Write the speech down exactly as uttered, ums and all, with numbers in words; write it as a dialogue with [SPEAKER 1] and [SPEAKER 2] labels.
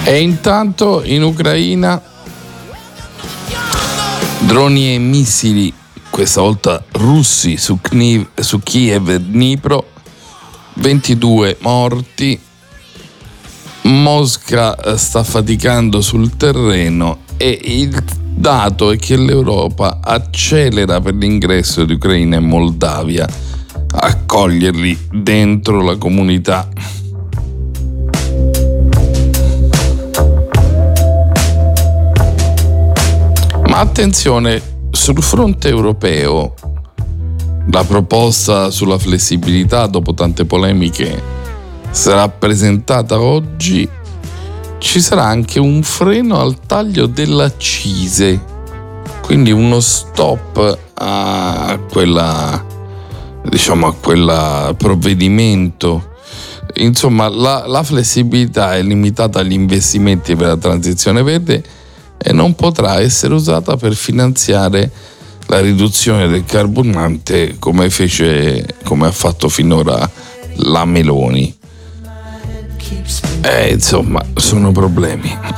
[SPEAKER 1] E intanto in Ucraina droni e missili, questa volta russi, su, Kniv, su Kiev e Dnipro, ventidue morti. Mosca sta faticando sul terreno e il dato è che l'Europa accelera per l'ingresso di Ucraina e Moldavia, a accoglierli dentro la comunità. Ma attenzione, sul fronte europeo la proposta sulla flessibilità, dopo tante polemiche, sarà presentata oggi. Ci sarà anche un freno al taglio dell'accise, quindi uno stop a quella, diciamo, a quel provvedimento. Insomma, la, la flessibilità è limitata agli investimenti per la transizione verde e non potrà essere usata per finanziare la riduzione del carburante come fece, come ha fatto finora la Meloni. Eh, insomma, sono problemi.